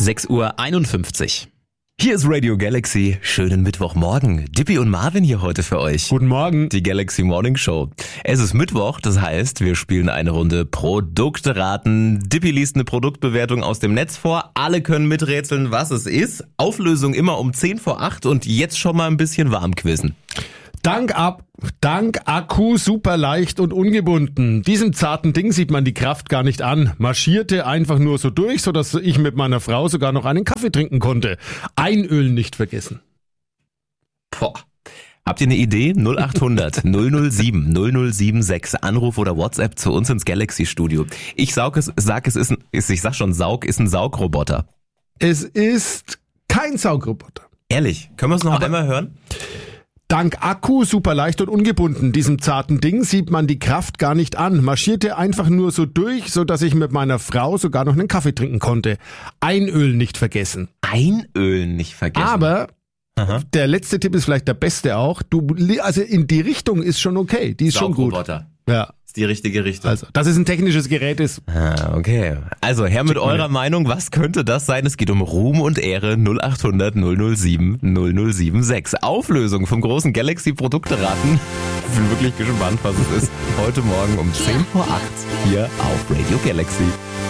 6:51 Uhr. Hier ist Radio Galaxy. Schönen Mittwochmorgen. Dippy und Marvin hier heute für euch. Guten Morgen. Die Galaxy Morning Show. Es ist Mittwoch, das heißt, wir spielen eine Runde Produkte raten. Dippy liest eine Produktbewertung aus dem Netz vor. Alle können miträtseln, was es ist. Auflösung immer um 7:50 und jetzt schon mal ein bisschen warm quizzen. Dank Akku super leicht und ungebunden. Diesem zarten Ding sieht man die Kraft gar nicht an. Marschierte einfach nur so durch, sodass ich mit meiner Frau sogar noch einen Kaffee trinken konnte. Einölen nicht vergessen. Boah. Habt ihr eine Idee? 0800 007 0076. Anruf oder WhatsApp zu uns ins Galaxy Studio. Ich sag schon, Saug ist ein Saugroboter. Es ist kein Saugroboter. Ehrlich, können wir es noch einmal hören? Dank Akku super leicht und ungebunden. Diesem zarten Ding sieht man die Kraft gar nicht an. Marschierte einfach nur so durch, sodass ich mit meiner Frau sogar noch einen Kaffee trinken konnte. Einölen nicht vergessen. Einölen nicht vergessen. Aber der letzte Tipp ist vielleicht der beste auch. Also in die Richtung ist schon okay. Die ist schon gut. Saugroboter. Ja. Ist die richtige Richtung. Also, dass es ein technisches Gerät ist. Okay. Also her mit eurer Meinung. Was könnte das sein? Es geht um Ruhm und Ehre. 0800 007 0076. Auflösung vom großen Galaxy Produkte raten. Ich bin wirklich gespannt, was es ist. Heute Morgen um 7:50 hier auf Radio Galaxy.